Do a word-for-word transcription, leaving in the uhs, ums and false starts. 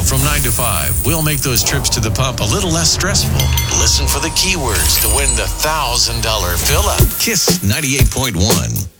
From nine to five, we'll make those trips to the pump a little less stressful. Listen for the keywords to win the one thousand dollars fill-up. Kiss ninety-eight point one.